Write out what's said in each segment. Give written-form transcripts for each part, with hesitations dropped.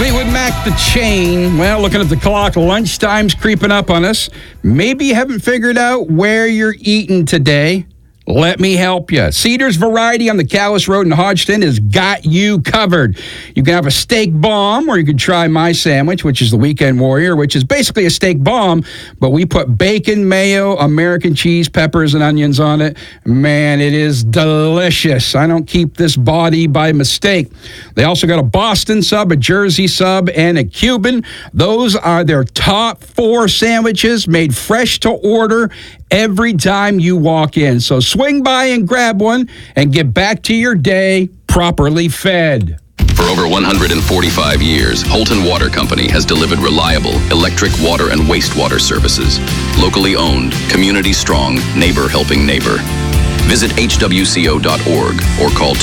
Fleetwood Mac the Chain. Well, looking at the clock, lunchtime's creeping up on us. Maybe you haven't figured out where you're eating today. Let me help you. Cedar's Variety on the Calais Road in Hodgson has got you covered. You can have a steak bomb, or you can try my sandwich, which is the Weekend Warrior, which is basically a steak bomb, but we put bacon, mayo, American cheese, peppers, and onions on it. Man, it is delicious. I don't keep this body by mistake. They also got a Boston sub, a Jersey sub, and a Cuban. Those are their top 4 sandwiches made fresh to order every time you walk in. So swing by and grab one and get back to your day properly fed. For over 145 years, Holton Water Company has delivered reliable electric, water, and wastewater services. Locally owned, community strong, neighbor helping neighbor. Visit hwco.org or call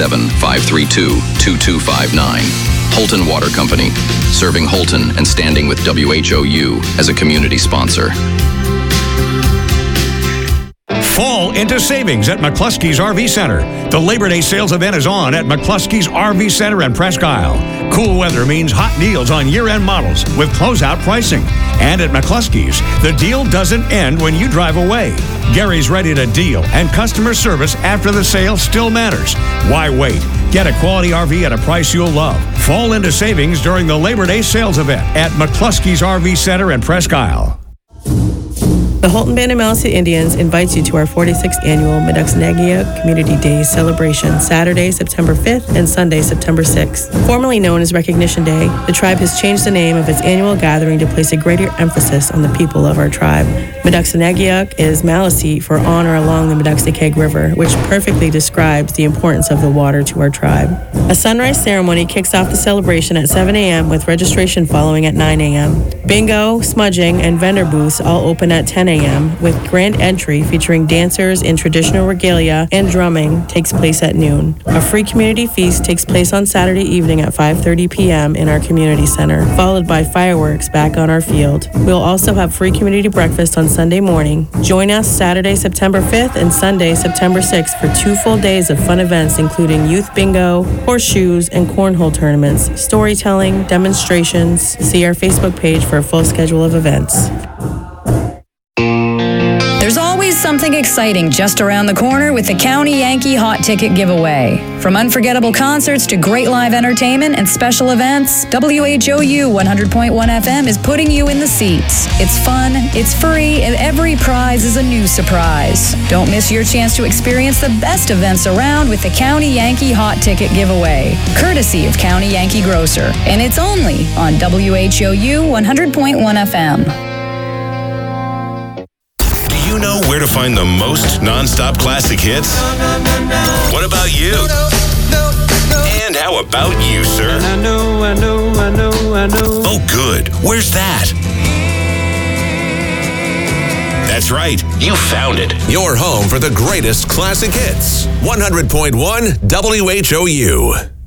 207-532-2259. Holton Water Company, serving Holton and standing with WHOU as a community sponsor. Fall into savings at McCluskey's RV Center. The Labor Day sales event is on at McCluskey's RV Center in Presque Isle. Cool weather means hot deals on year-end models with closeout pricing. And at McCluskey's, the deal doesn't end when you drive away. Gary's ready to deal, and customer service after the sale still matters. Why wait? Get a quality RV at a price you'll love. Fall into savings during the Labor Day sales event at McCluskey's RV Center in Presque Isle. The Holton Band of Maliseet Indians invites you to our 46th annual Midaxnagia Community Days celebration, Saturday, September 5th and Sunday, September 6th. Formerly known as Recognition Day, the tribe has changed the name of its annual gathering to place a greater emphasis on the people of our tribe. Midaxnagia is Maliseet for honor along the Midaxnikeg River, which perfectly describes the importance of the water to our tribe. A sunrise ceremony kicks off the celebration at 7 a.m. with registration following at 9 a.m. Bingo, smudging, and vendor booths all open at 10 a.m. with grand entry featuring dancers in traditional regalia and drumming takes place at noon. A free community feast takes place on Saturday evening at 5:30 p.m. in our community center, followed by fireworks back on our field. We'll also have free community breakfast on Sunday morning. Join us Saturday, September 5th and Sunday, September 6th for 2 full days of fun events including youth bingo, horseshoes, and cornhole tournaments, storytelling, demonstrations. See our Facebook page for a full schedule of events. There's always something exciting just around the corner with the County Yankee Hot Ticket Giveaway. From unforgettable concerts to great live entertainment and special events, WHOU 100.1 FM is putting you in the seats. It's fun, it's free, and every prize is a new surprise. Don't miss your chance to experience the best events around with the County Yankee Hot Ticket Giveaway, courtesy of County Yankee Grocer. And it's only on WHOU 100.1 FM. You know where to find the most non-stop classic hits? What about you? And how about you, sir? I know. Oh, good. Where's that? That's right. You found it. Your home for the greatest classic hits. 100.1 WHOU.